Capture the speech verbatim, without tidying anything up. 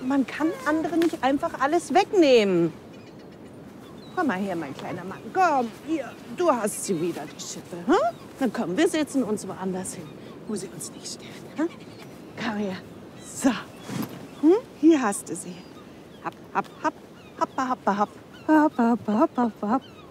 man kann anderen nicht einfach alles wegnehmen. Komm mal her, mein kleiner Mann. Komm, hier, du hast sie wieder, die Schippe. Hm? Na komm, wir setzen uns woanders hin, wo sie uns nicht stört. Hm? Komm her. So. Hm? Hier hast du sie. Hopp, hopp, hopp. Hoppa, hoppa, hopp. Hopp, hopp, hopp, hopp, hopp.